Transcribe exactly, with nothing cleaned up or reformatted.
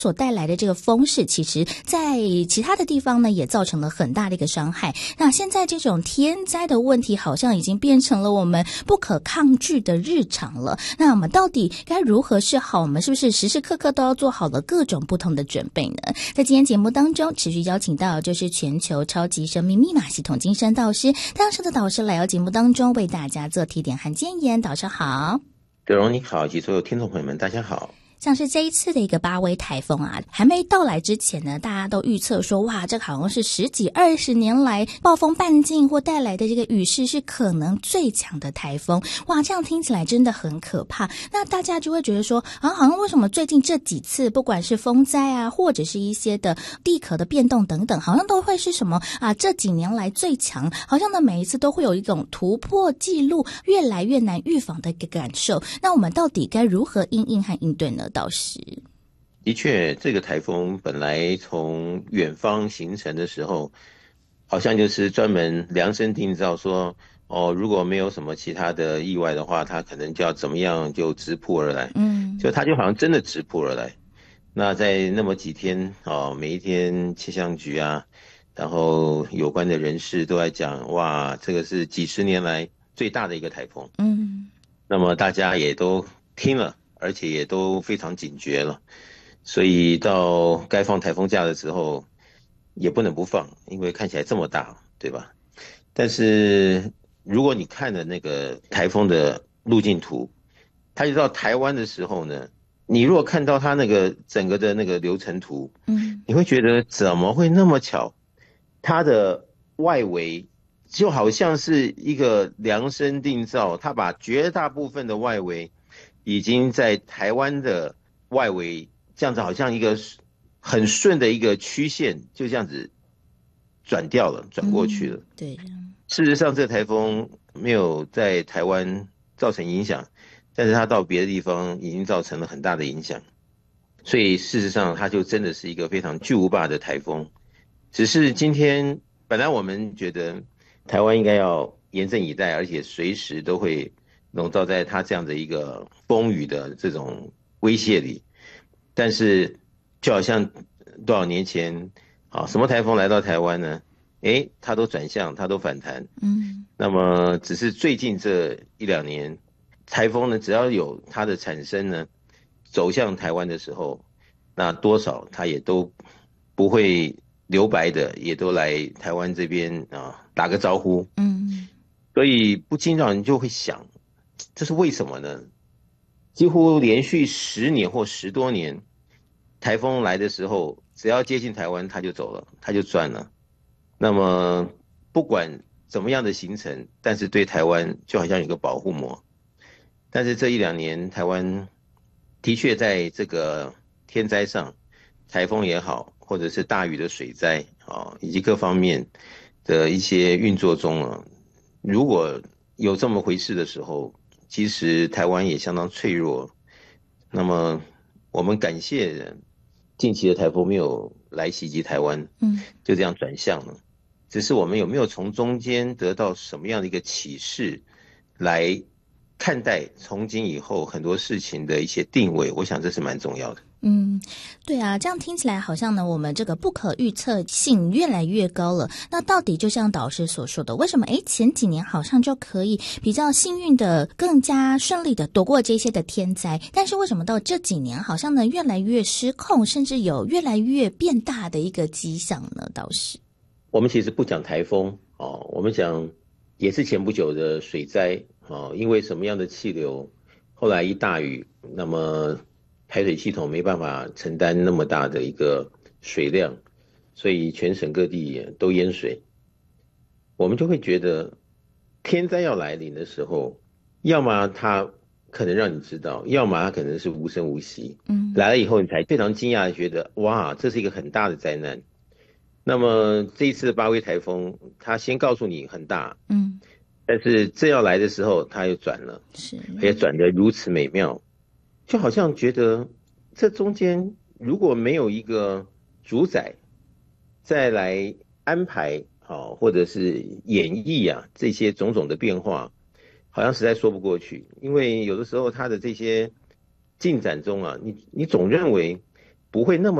所带来的这个风势，其实在其他的地方呢也造成了很大的一个伤害。那现在这种天灾的问题好像已经变成了我们不可抗拒的日常了，那我们到底该如何是好？我们是不是时时刻刻都要做好了各种不同的准备呢？在今天节目当中持续邀请到就是全球超级生命密码系统精神导师太阳社的导师来到节目当中为大家做提点和建言。导师好。 德荣你好，以及所有听众朋友们大家好。 像是这一次的一个八威台风啊，还没到来之前呢，大家都预测说，哇，这好像是十几二十年来暴风半径或带来的这个雨势是可能最强的台风。哇，这样听起来真的很可怕。那大家就会觉得说，啊，好像为什么最近这几次，不管是风灾啊，或者是一些的地壳的变动等等，好像都会是什么啊？这几年来最强，好像呢每一次都会有一种突破纪录，越来越难预防的一个感受。那我们到底该如何因应和应对呢？倒是的确，这个台风本来从远方形成的时候，好像就是专门量身定造说，哦，如果没有什么其他的意外的话，它可能就要怎么样就直扑而来。嗯，就它就好像真的直扑而来。那在那么几天，哦，每一天气象局啊，然后有关的人士都在讲，哇，这个是几十年来最大的一个台风。嗯，那么大家也都听了。而且也都非常警觉了，所以到该放台风假的时候也不能不放，因为看起来这么大，对吧？但是如果你看了那个台风的路径图，它就到台湾的时候呢，你如果看到它那个整个的那个流程图，嗯，你会觉得怎么会那么巧？它的外围就好像是一个量身定造，它把绝大部分的外围已经在台湾的外围这样子，好像一个很顺的一个曲线，就这样子转掉了，转过去了。嗯、 对， 事实上，这个台风没有在台湾造成影响，但是它到别的地方已经造成了很大的影响。所以事实上，它就真的是一个非常巨无霸的台风。只是今天本来我们觉得台湾应该要严阵以待，而且随时都会笼罩在它这样的一个风雨的这种威胁里，但是就好像多少年前啊，什么台风来到台湾呢？诶，它都转向，它都反弹。嗯，那么只是最近这一两年，台风呢，只要有它的产生呢，走向台湾的时候，那多少它也都不会留白的，也都来台湾这边啊打个招呼。嗯，所以不禁让人就会想，这是为什么呢？几乎连续十年或十多年，台风来的时候，只要接近台湾，它就走了，它就转了。那么不管怎么样的形成，但是对台湾就好像有个保护膜。但是这一两年，台湾的确在这个天灾上，台风也好，或者是大雨的水灾啊，以及各方面的一些运作中啊，如果有这么回事的时候，其实台湾也相当脆弱。那么我们感谢近期的台风没有来袭击台湾，嗯，就这样转向了。只是我们有没有从中间得到什么样的一个启示，来看待从今以后很多事情的一些定位，我想这是蛮重要的。 嗯，对啊，这样听起来好像呢，我们这个不可预测性越来越高了。那到底就像导师所说的，为什么诶前几年好像就可以比较幸运的、更加顺利的躲过这些的天灾，但是为什么到这几年好像呢越来越失控，甚至有越来越变大的一个迹象呢？导师， 我们其实不讲台风哦，我们讲也是前不久的水灾哦，因为什么样的气流，后来一大雨，那么排水系统没办法承担那么大的一个水量，所以全省各地都淹水。我们就会觉得天灾要来临的时候，要么它可能让你知道，要么它可能是无声无息。嗯，来了以后你才非常惊讶的觉得，哇，这是一个很大的灾难。那么这一次的八威台风，它先告诉你很大，嗯，但是正要来的时候，它又转了，是，而且转得如此美妙。就好像觉得这中间如果没有一个主宰再来安排好，或者是演绎啊这些种种的变化，好像实在说不过去。因为有的时候它的这些进展中啊，你你总认为不会那么